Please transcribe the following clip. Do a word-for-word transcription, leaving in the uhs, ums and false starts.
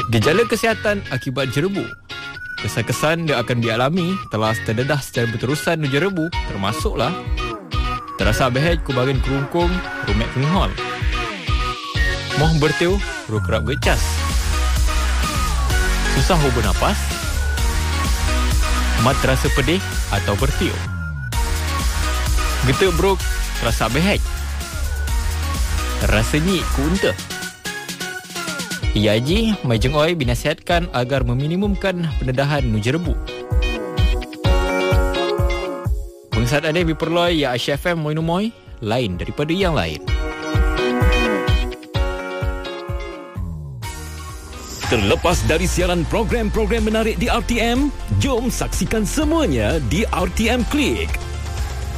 Gejala kesihatan akibat jerebu. Kesan-kesan yang akan dialami telah terdedah secara berterusan nu jerebu, termasuklah terasa behej kubagian kerungkung, rumek penghol, moh bertiu, ru kerap gecas, susah hubung nafas, mat terasa pedih atau bertiu, getuk bruk, terasa behej, rasa nyik ku unta. I A G Majeng Oi binasihatkan agar meminimumkan pendedahan nu jerebu. Pengesat anda diperloi ya Asia F M Moinu Moi, lain daripada yang lain. Terlepas dari siaran program-program menarik di R T M, jom saksikan semuanya di R T M Click.